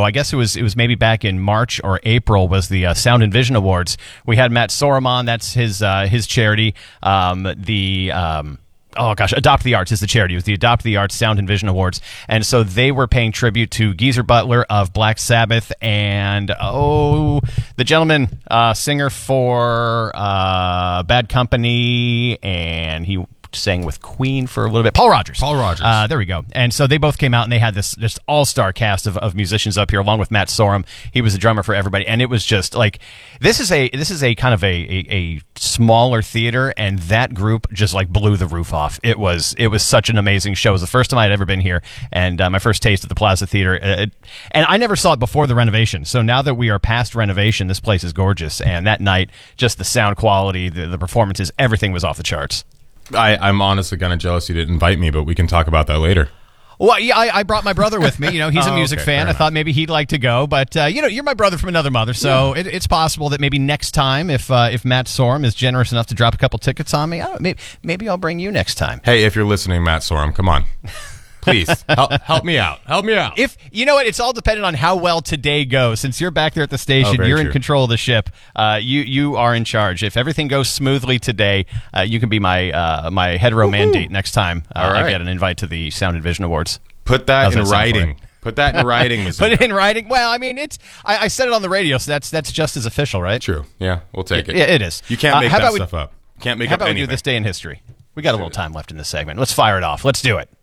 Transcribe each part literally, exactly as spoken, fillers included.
I guess it was it was maybe back in March or April, was the uh, Sound and Vision Awards. We had Matt Sorum on. That's his uh, his charity. Um, the um, Oh, gosh, Adopt the Arts is the charity. It was the Adopt the Arts Sound and Vision Awards. And so they were paying tribute to Geezer Butler of Black Sabbath and, oh, the gentleman, uh, singer for uh, Bad Company, and he sang with Queen for a little bit. Paul Rogers. Paul Rogers. Uh, there we go. And so they both came out, and they had this this all-star cast of, of musicians up here, along with Matt Sorum. He was the drummer for everybody, and it was just like this is a this is a kind of a, a, a smaller theater, and that group just like blew the roof off. It was it was such an amazing show. It was the first time I had ever been here, and uh, my first taste of the Plaza Theater. It, and I never saw it before the renovation. So now that we are past renovation, this place is gorgeous. And that night, just the sound quality, the, the performances, everything was off the charts. I, I'm honestly kind of jealous you didn't invite me, but we can talk about that later. Well, yeah, I, I brought my brother with me. You know, he's Oh, a music okay, fan. fair I enough. thought maybe he'd like to go, but uh, you know, you're my brother from another mother, so it, it's possible that maybe next time, if uh, if Matt Sorum is generous enough to drop a couple tickets on me, I don't, maybe maybe I'll bring you next time. Hey, if you're listening, Matt Sorum, come on. Please, help, help me out. Help me out. If you know what, it's all dependent on how well today goes. Since you're back there at the station, Oh, very you're in true. control of the ship. Uh, you you are in charge. If everything goes smoothly today, uh, you can be my uh, my hetero mandate next time uh, All I right. get an invite to the Sound and Vision Awards. Put that How's in that sound for writing. you? Put that in writing, Mister Put it in writing. Well, I mean, it's I, I said it on the radio, so that's that's just as official, right? True. Yeah, we'll take it. Yeah, it is. You can't Uh, make how that about we- stuff up. Can't make How up about we anything. do this day in history? We got a little time left in this segment. Let's fire it off. Let's do it.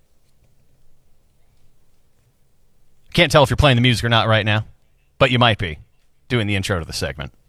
Can't tell if you're playing the music or not right now, but you might be doing the intro to the segment.